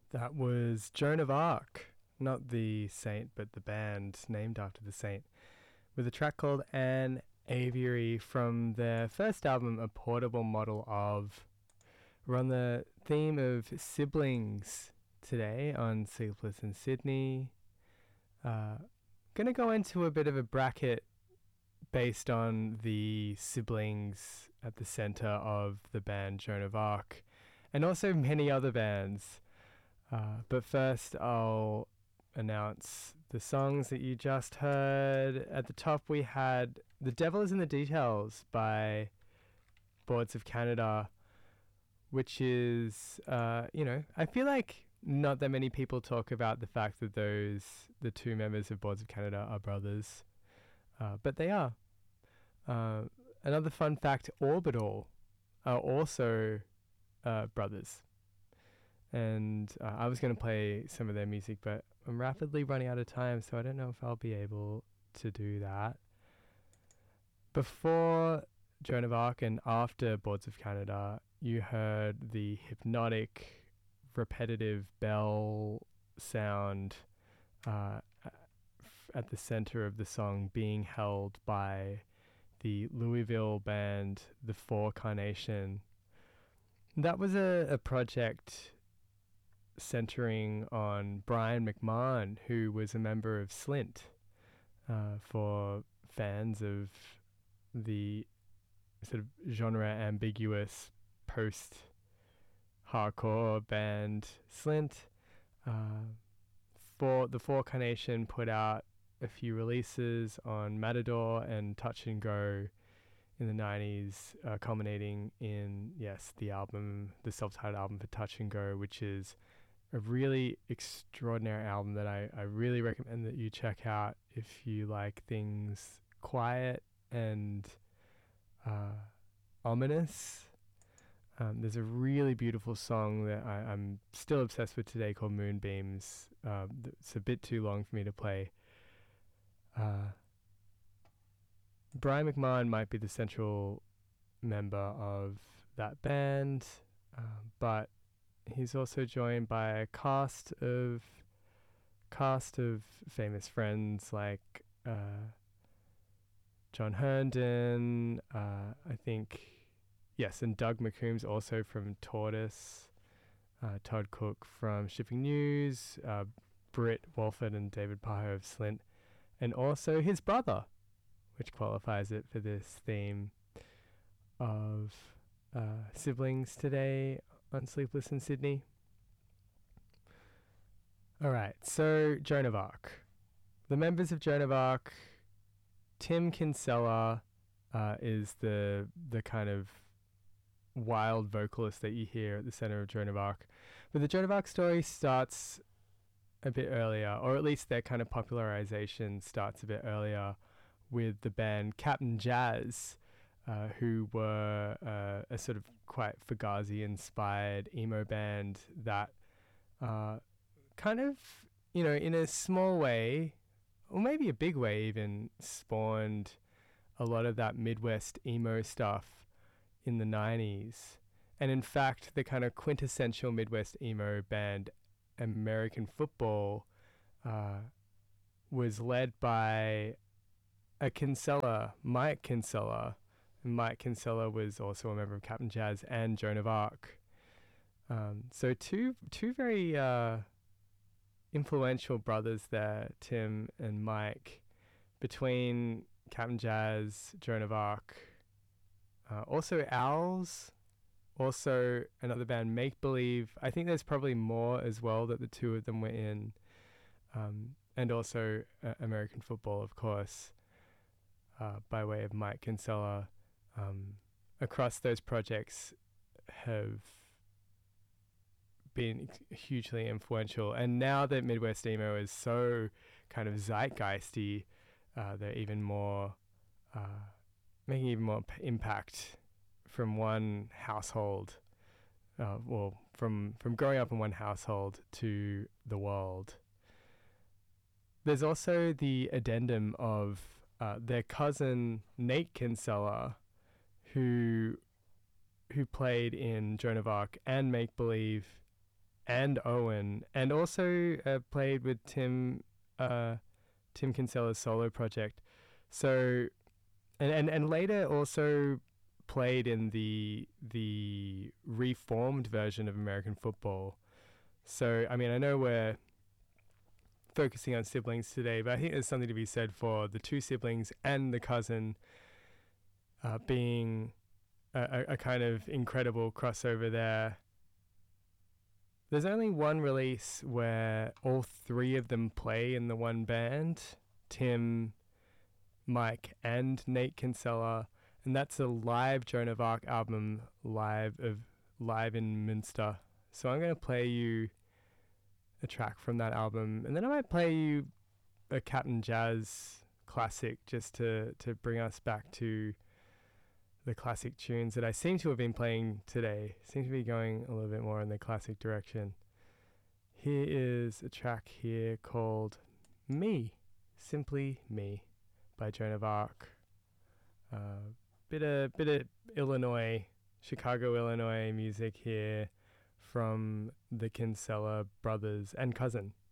That was Joan of Arc, not the saint, but the band named after the saint, with a track called An Aviary from their first album, A Portable Model of. We're on the theme of siblings today on Sleepless in Sydney. Gonna go into a bit of a bracket based on the siblings at the center of the band Joan of Arc, and also many other bands. But first, I'll announce the songs that you just heard. At the top, we had The Devil is in the Details by Boards of Canada, which is, I feel like not that many people talk about the fact that the two members of Boards of Canada are brothers, but they are. Another fun fact, Orbital are also brothers. And I was going to play some of their music, but I'm rapidly running out of time, so I don't know if I'll be able to do that. Before Joan of Arc and after Boards of Canada, you heard the hypnotic, repetitive bell sound at the center of the song being held by the Louisville band, The Four Carnation. That was a project centering on Brian McMahon, who was a member of Slint, for fans of the sort of genre-ambiguous post-hardcore band Slint. For the Four Carnation put out a few releases on Matador and Touch and Go in the 90s, culminating in, the self-titled album for Touch and Go, which is a really extraordinary album that I really recommend that you check out if you like things quiet and ominous. There's a really beautiful song that I'm still obsessed with today called Moonbeams. It's a bit too long for me to play. Brian McMahon might be the central member of that band, but he's also joined by a cast of famous friends like John Herndon, I think, and Doug McCombs also from Tortoise, Todd Cook from Shipping News, Britt Walford and David Pajo of Slint, and also his brother, which qualifies it for this theme of siblings today on Sleepless in Sydney. Alright, so Joan of Arc. The members of Joan of Arc, Tim Kinsella is the kind of wild vocalist that you hear at the center of Joan of Arc. But the Joan of Arc story starts a bit earlier, or at least their kind of popularization starts a bit earlier with the band Captain Jazz, who were a sort of quite Fugazi-inspired emo band that kind of, in a small way, or maybe a big way even, spawned a lot of that Midwest emo stuff in the 90s. And in fact, the kind of quintessential Midwest emo band, American Football, was led by a Kinsella, Mike Kinsella. And Mike Kinsella was also a member of Captain Jazz and Joan of Arc. So two very influential brothers there, Tim and Mike, between Captain Jazz, Joan of Arc, also Owls, also another band, Make Believe. I think there's probably more as well that the two of them were in, and also American Football, of course, by way of Mike Kinsella. Across those projects have been hugely influential, and now that Midwest emo is so kind of zeitgeisty, they're even more making even more impact from one household, from growing up in one household to the world. There's also the addendum of their cousin Nate Kinsella, who played in Joan of Arc and Make Believe and Owen, and also played with Tim Kinsella's solo project. So and later also played in the reformed version of American football. So I mean, I know we're focusing on siblings today, but I think there's something to be said for the two siblings and the cousin being a kind of incredible crossover there. There's only one release where all three of them play in the one band, Tim, Mike, and Nate Kinsella, and that's a live Joan of Arc album, live in Münster. So I'm going to play you a track from that album, and then I might play you a Captain Jazz classic just to bring us back to the classic tunes that I seem to have been playing today. Seem to be going a little bit more in the classic direction. Here is a track here called Me, Simply Me by Joan of Arc. Bit of Chicago, Illinois music here from the Kinsella brothers and cousin.